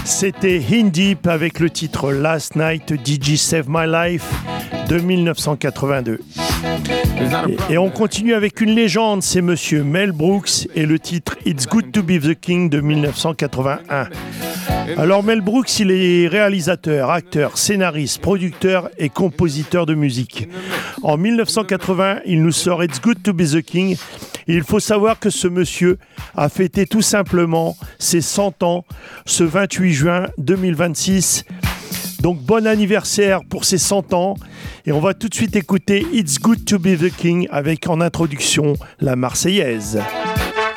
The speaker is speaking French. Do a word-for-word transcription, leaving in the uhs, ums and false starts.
C'était In Deep avec le titre Last Night Did You Save My Life de dix-neuf cent quatre-vingt-deux. Et, et on continue avec une légende, c'est monsieur Mel Brooks et le titre It's Good to Be the King de dix-neuf cent quatre-vingt-un. Alors Mel Brooks, il est réalisateur, acteur, scénariste, producteur et compositeur de musique. En dix-neuf cent quatre-vingts, il nous sort It's Good to Be the King. Et il faut savoir que ce monsieur a fêté tout simplement ses cent ans ce vingt-huit juin deux mille vingt-six. Donc bon anniversaire pour ses cent ans. Et on va tout de suite écouter It's Good to Be the King avec en introduction la Marseillaise.